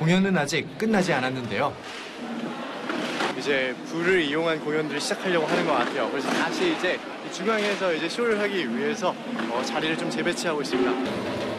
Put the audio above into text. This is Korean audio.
공연은 아직 끝나지 않았는데요. 이제 불을 이용한 공연들을 시작하려고 하는 것 같아요. 그래서 다시 이제 이 중앙에서 이제 쇼를 하기 위해서 자리를 좀 재배치하고 있습니다.